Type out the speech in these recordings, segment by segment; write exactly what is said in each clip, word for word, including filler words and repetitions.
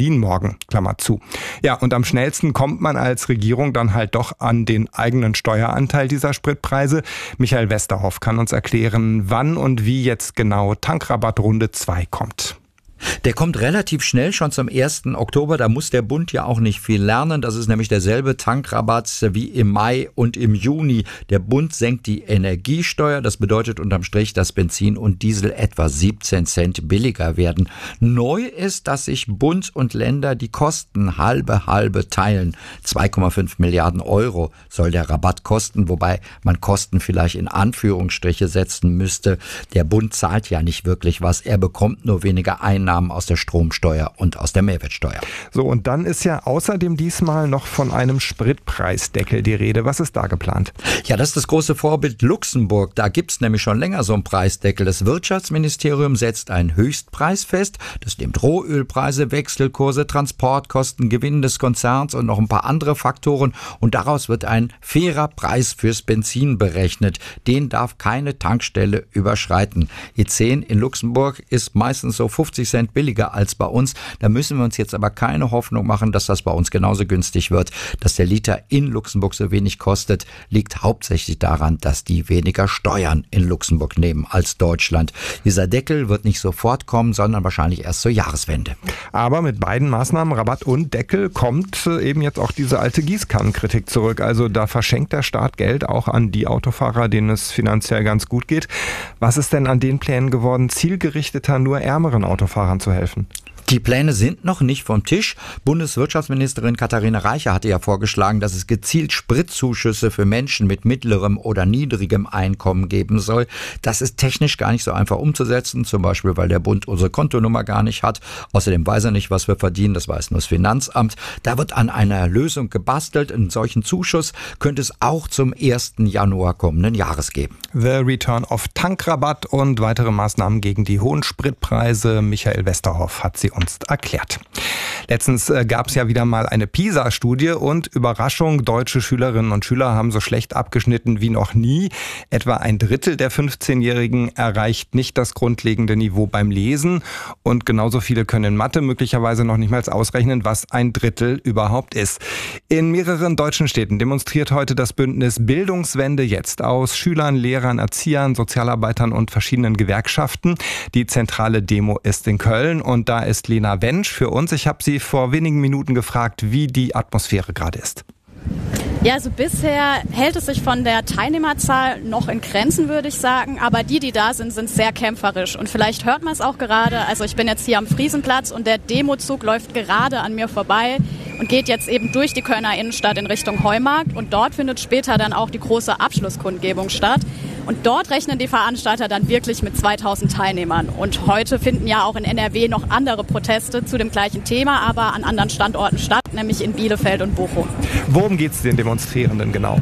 Berlin morgen, Klammer zu. Ja, und am schnellsten kommt man als Regierung dann halt doch an den eigenen Steueranteil dieser Spritpreise. Michael Westerhoff kann uns erklären, wann und wie jetzt genau Tankrabatt Runde zwei kommt. Der kommt relativ schnell, schon zum ersten Oktober. Da muss der Bund ja auch nicht viel lernen. Das ist nämlich derselbe Tankrabatt wie im Mai und im Juni. Der Bund senkt die Energiesteuer. Das bedeutet unterm Strich, dass Benzin und Diesel etwa siebzehn Cent billiger werden. Neu ist, dass sich Bund und Länder die Kosten halbe halbe teilen. zwei Komma fünf Milliarden Euro soll der Rabatt kosten, wobei man Kosten vielleicht in Anführungsstriche setzen müsste. Der Bund zahlt ja nicht wirklich was. Er bekommt nur weniger Einnahmen aus der Stromsteuer und aus der Mehrwertsteuer. So, und dann ist ja außerdem diesmal noch von einem Spritpreisdeckel die Rede. Was ist da geplant? Ja, das ist das große Vorbild Luxemburg. Da gibt es nämlich schon länger so einen Preisdeckel. Das Wirtschaftsministerium setzt einen Höchstpreis fest. Das nimmt Rohölpreise, Wechselkurse, Transportkosten, Gewinn des Konzerns und noch ein paar andere Faktoren. Und daraus wird ein fairer Preis fürs Benzin berechnet. Den darf keine Tankstelle überschreiten. E zehn in Luxemburg ist meistens so fünfzig Cent billiger als bei uns. Da müssen wir uns jetzt aber keine Hoffnung machen, dass das bei uns genauso günstig wird. Dass der Liter in Luxemburg so wenig kostet, liegt hauptsächlich daran, dass die weniger Steuern in Luxemburg nehmen als Deutschland. Dieser Deckel wird nicht sofort kommen, sondern wahrscheinlich erst zur Jahreswende. Aber mit beiden Maßnahmen, Rabatt und Deckel, kommt eben jetzt auch diese alte Gießkannenkritik zurück. Also da verschenkt der Staat Geld auch an die Autofahrer, denen es finanziell ganz gut geht. Was ist denn an den Plänen geworden, zielgerichteter nur ärmeren Autofahrern zu helfen? Die Pläne sind noch nicht vom Tisch. Bundeswirtschaftsministerin Katharina Reiche hatte ja vorgeschlagen, dass es gezielt Spritzuschüsse für Menschen mit mittlerem oder niedrigem Einkommen geben soll. Das ist technisch gar nicht so einfach umzusetzen, zum Beispiel, weil der Bund unsere Kontonummer gar nicht hat. Außerdem weiß er nicht, was wir verdienen, das weiß nur das Finanzamt. Da wird an einer Lösung gebastelt. Einen solchen Zuschuss könnte es auch zum ersten Januar kommenden Jahres geben. The Return of Tankrabatt und weitere Maßnahmen gegen die hohen Spritpreise. Michael Westerhoff hat sie uns erklärt. Letztens äh, gab es ja wieder mal eine PISA-Studie und Überraschung, deutsche Schülerinnen und Schüler haben so schlecht abgeschnitten wie noch nie. Etwa ein Drittel der fünfzehnjährigen erreicht nicht das grundlegende Niveau beim Lesen und genauso viele können in Mathe möglicherweise noch nicht mal ausrechnen, was ein Drittel überhaupt ist. In mehreren deutschen Städten demonstriert heute das Bündnis Bildungswende jetzt aus Schülern, Lehrern, Erziehern, Sozialarbeitern und verschiedenen Gewerkschaften. Die zentrale Demo ist in Köln und da ist Lena Wensch für uns. Ich habe sie vor wenigen Minuten gefragt, wie die Atmosphäre gerade ist. Ja, also bisher hält es sich von der Teilnehmerzahl noch in Grenzen, würde ich sagen. Aber die, die da sind, sind sehr kämpferisch. Und vielleicht hört man es auch gerade. Also ich bin jetzt hier am Friesenplatz und der Demozug läuft gerade an mir vorbei und geht jetzt eben durch die Kölner Innenstadt in Richtung Heumarkt. Und dort findet später dann auch die große Abschlusskundgebung statt. Und dort rechnen die Veranstalter dann wirklich mit zweitausend Teilnehmern. Und heute finden ja auch in N R W noch andere Proteste zu dem gleichen Thema, aber an anderen Standorten statt, nämlich in Bielefeld und Bochum. Worum geht es den Demonstrierenden genau?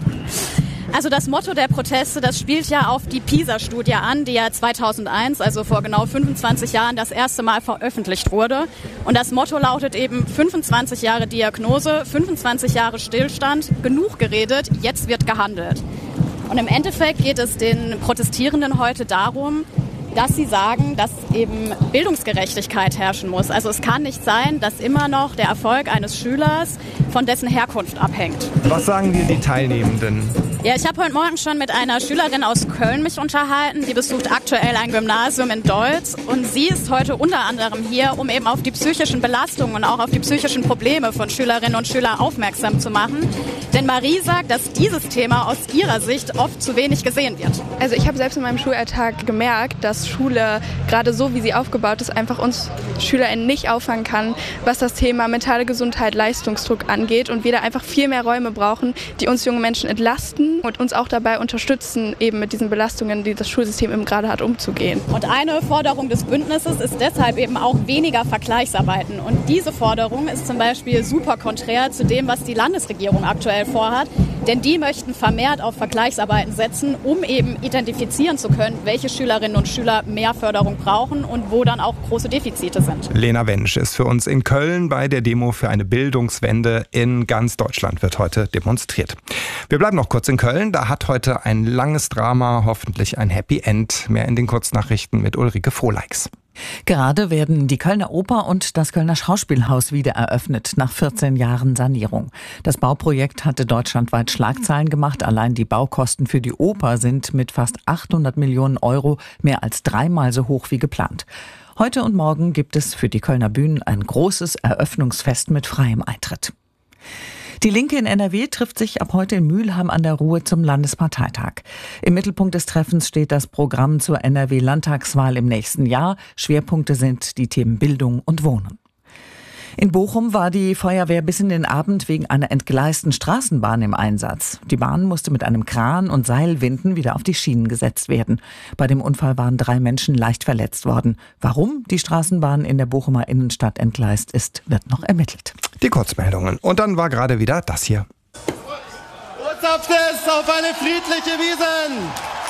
Also das Motto der Proteste, das spielt ja auf die PISA-Studie an, die ja zweitausendeins, also vor genau fünfundzwanzig Jahren, das erste Mal veröffentlicht wurde. Und das Motto lautet eben fünfundzwanzig Jahre Diagnose, fünfundzwanzig Jahre Stillstand, genug geredet, jetzt wird gehandelt. Und im Endeffekt geht es den Protestierenden heute darum, dass sie sagen, dass eben Bildungsgerechtigkeit herrschen muss. Also es kann nicht sein, dass immer noch der Erfolg eines Schülers von dessen Herkunft abhängt. Was sagen dir die Teilnehmenden? Ja, ich habe heute Morgen schon mit einer Schülerin aus Köln mich unterhalten. Die besucht aktuell ein Gymnasium in Deutz und sie ist heute unter anderem hier, um eben auf die psychischen Belastungen und auch auf die psychischen Probleme von Schülerinnen und Schülern aufmerksam zu machen. Denn Marie sagt, dass dieses Thema aus ihrer Sicht oft zu wenig gesehen wird. Also ich habe selbst in meinem Schulalltag gemerkt, dass Schule, gerade so wie sie aufgebaut ist, einfach uns SchülerInnen nicht auffangen kann, was das Thema mentale Gesundheit, Leistungsdruck angeht und wir da einfach viel mehr Räume brauchen, die uns junge Menschen entlasten und uns auch dabei unterstützen, eben mit diesen Belastungen, die das Schulsystem eben gerade hat, umzugehen. Und eine Forderung des Bündnisses ist deshalb eben auch weniger Vergleichsarbeiten. Und diese Forderung ist zum Beispiel super konträr zu dem, was die Landesregierung aktuell vorhat. Denn die möchten vermehrt auf Vergleichsarbeiten setzen, um eben identifizieren zu können, welche Schülerinnen und Schüler mehr Förderung brauchen und wo dann auch große Defizite sind. Lena Wensch ist für uns in Köln bei der Demo für eine Bildungswende. In ganz Deutschland wird heute demonstriert. Wir bleiben noch kurz in in Köln, da hat heute ein langes Drama hoffentlich ein Happy End. Mehr in den Kurznachrichten mit Ulrike Vohleix. Gerade werden die Kölner Oper und das Kölner Schauspielhaus wieder eröffnet, nach vierzehn Jahren Sanierung. Das Bauprojekt hatte deutschlandweit Schlagzeilen gemacht. Allein die Baukosten für die Oper sind mit fast achthundert Millionen Euro mehr als dreimal so hoch wie geplant. Heute und morgen gibt es für die Kölner Bühnen ein großes Eröffnungsfest mit freiem Eintritt. Die Linke in N R W trifft sich ab heute in Mülheim an der Ruhr zum Landesparteitag. Im Mittelpunkt des Treffens steht das Programm zur N R W-Landtagswahl im nächsten Jahr. Schwerpunkte sind die Themen Bildung und Wohnen. In Bochum war die Feuerwehr bis in den Abend wegen einer entgleisten Straßenbahn im Einsatz. Die Bahn musste mit einem Kran und Seilwinden wieder auf die Schienen gesetzt werden. Bei dem Unfall waren drei Menschen leicht verletzt worden. Warum die Straßenbahn in der Bochumer Innenstadt entgleist ist, wird noch ermittelt. Die Kurzmeldungen. Und dann war gerade wieder das hier. Urzapftes auf eine friedliche Wiesn!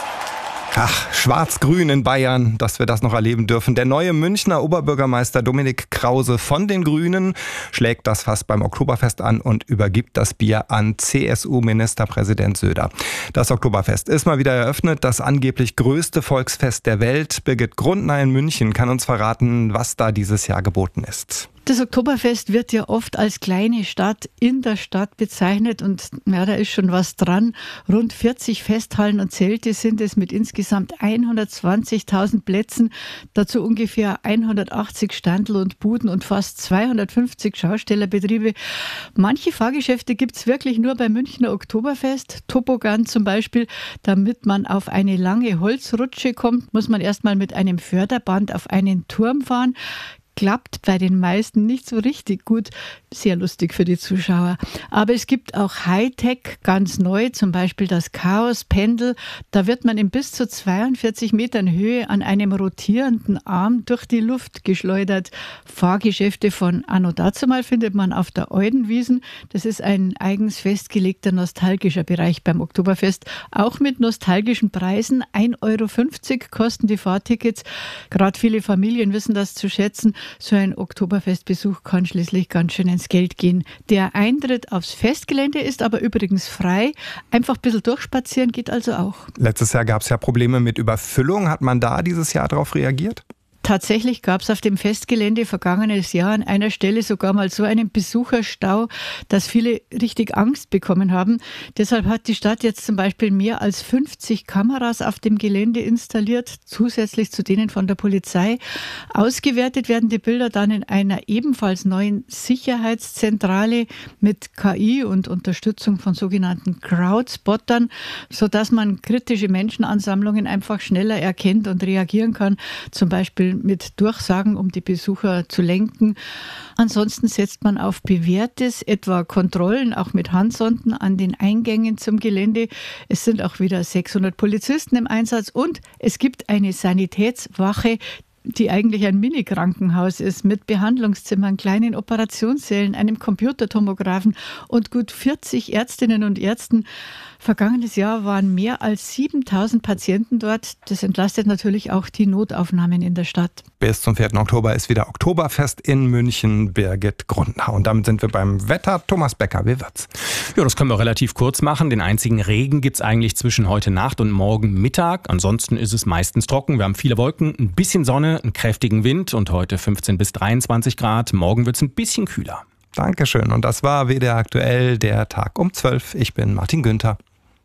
Ach, schwarz-grün in Bayern, dass wir das noch erleben dürfen. Der neue Münchner Oberbürgermeister Dominik Krause von den Grünen schlägt das Fass beim Oktoberfest an und übergibt das Bier an C S U-Ministerpräsident Söder. Das Oktoberfest ist mal wieder eröffnet, das angeblich größte Volksfest der Welt. Birgit Grundner in München kann uns verraten, was da dieses Jahr geboten ist. Das Oktoberfest wird ja oft als kleine Stadt in der Stadt bezeichnet und ja, da ist schon was dran. Rund vierzig Festhallen und Zelte sind es mit insgesamt hundertzwanzigtausend Plätzen, dazu ungefähr hundertachtzig Standl und Buden und fast zweihundertfünfzig Schaustellerbetriebe. Manche Fahrgeschäfte gibt es wirklich nur beim Münchner Oktoberfest. Toboggan zum Beispiel, damit man auf eine lange Holzrutsche kommt, muss man erstmal mit einem Förderband auf einen Turm fahren. Klappt bei den meisten nicht so richtig gut. Sehr lustig für die Zuschauer. Aber es gibt auch Hightech, ganz neu, zum Beispiel das Chaos-Pendel. Da wird man in bis zu zweiundvierzig Metern Höhe an einem rotierenden Arm durch die Luft geschleudert. Fahrgeschäfte von anno dazumal findet man auf der Eudenwiesen. Das ist ein eigens festgelegter nostalgischer Bereich beim Oktoberfest. Auch mit nostalgischen Preisen. ein Euro fünfzig kosten die Fahrtickets. Gerade viele Familien wissen das zu schätzen. So ein Oktoberfestbesuch kann schließlich ganz schön ins Geld gehen. Der Eintritt aufs Festgelände ist aber übrigens frei. Einfach ein bisschen durchspazieren geht also auch. Letztes Jahr gab es ja Probleme mit Überfüllung. Hat man da dieses Jahr darauf reagiert? Tatsächlich gab es auf dem Festgelände vergangenes Jahr an einer Stelle sogar mal so einen Besucherstau, dass viele richtig Angst bekommen haben. Deshalb hat die Stadt jetzt zum Beispiel mehr als fünfzig Kameras auf dem Gelände installiert, zusätzlich zu denen von der Polizei. Ausgewertet werden die Bilder dann in einer ebenfalls neuen Sicherheitszentrale mit K I und Unterstützung von sogenannten Crowdspottern, sodass man kritische Menschenansammlungen einfach schneller erkennt und reagieren kann. Zum Beispiel mit Durchsagen, um die Besucher zu lenken. Ansonsten setzt man auf Bewährtes, etwa Kontrollen, auch mit Handsonden an den Eingängen zum Gelände. Es sind auch wieder sechshundert Polizisten im Einsatz und es gibt eine Sanitätswache, die eigentlich ein Mini-Krankenhaus ist, mit Behandlungszimmern, kleinen Operationssälen, einem Computertomographen und gut vierzig Ärztinnen und Ärzten. Vergangenes Jahr waren mehr als siebentausend Patienten dort. Das entlastet natürlich auch die Notaufnahmen in der Stadt. Bis zum vierten Oktober ist wieder Oktoberfest in München. Birgit Grundner. Und damit sind wir beim Wetter. Thomas Becker, wie wird's? Ja, das können wir relativ kurz machen. Den einzigen Regen gibt's eigentlich zwischen heute Nacht und morgen Mittag. Ansonsten ist es meistens trocken. Wir haben viele Wolken, ein bisschen Sonne, einen kräftigen Wind und heute fünfzehn bis dreiundzwanzig Grad. Morgen wird's ein bisschen kühler. Dankeschön. Und das war W D R aktuell, der Tag um zwölf. Ich bin Martin Günther.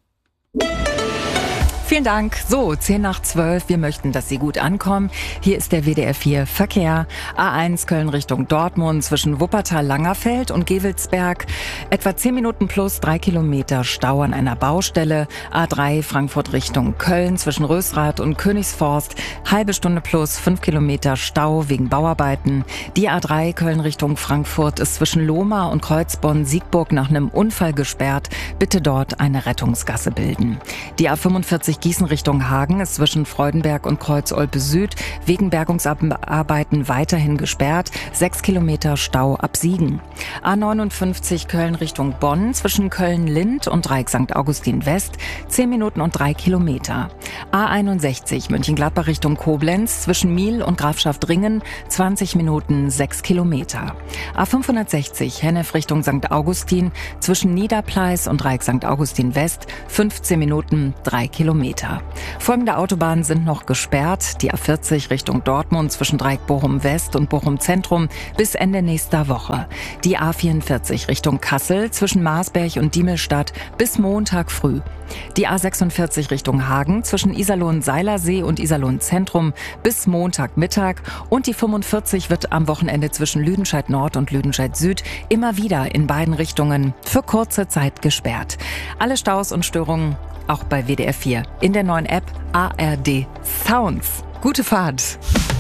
Vielen Dank. So, zehn nach zwölf. Wir möchten, dass Sie gut ankommen. Hier ist der W D R vier Verkehr. A eins Köln Richtung Dortmund zwischen Wuppertal-Langerfeld und Gevelsberg. Etwa zehn Minuten plus drei Kilometer Stau an einer Baustelle. A drei Frankfurt Richtung Köln zwischen Rösrath und Königsforst. Halbe Stunde plus fünf Kilometer Stau wegen Bauarbeiten. Die A drei Köln Richtung Frankfurt ist zwischen Lohmar und Kreuzbonn-Siegburg nach einem Unfall gesperrt. Bitte dort eine Rettungsgasse bilden. Die A fünfundvierzig Gießen Richtung Hagen ist zwischen Freudenberg und Kreuz-Olpe Süd wegen Bergungsarbeiten weiterhin gesperrt. Sechs Kilometer Stau ab Siegen. A neunundfünfzig Köln Richtung Bonn zwischen Köln-Lind und Dreieck Sankt Augustin West. Zehn Minuten und drei Kilometer. A einundsechzig Mönchengladbach Richtung Koblenz zwischen Miel und Grafschaft-Ringen. zwanzig Minuten, sechs Kilometer. A fünfhundertsechzig Hennef Richtung Sankt Augustin zwischen Niederpleis und Dreieck Sankt Augustin West. fünfzehn Minuten, drei Kilometer. Folgende Autobahnen sind noch gesperrt. Die A vierzig Richtung Dortmund zwischen Dreieck Bochum West und Bochum Zentrum bis Ende nächster Woche. Die A vierundvierzig Richtung Kassel zwischen Marsberg und Diemelstadt bis Montag früh. Die A sechsundvierzig Richtung Hagen zwischen Iserlohn-Seilersee und Iserlohn-Zentrum bis Montagmittag. Und die fünfundvierzig wird am Wochenende zwischen Lüdenscheid Nord und Lüdenscheid Süd immer wieder in beiden Richtungen für kurze Zeit gesperrt. Alle Staus und Störungen auch bei W D R vier in der neuen App A R D Sounds. Gute Fahrt!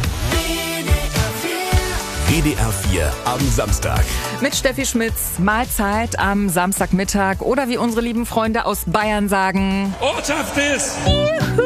W D R vier am Samstag. Mit Steffi Schmitz, Mahlzeit am Samstagmittag oder wie unsere lieben Freunde aus Bayern sagen: Ortschaft ist! Juhu!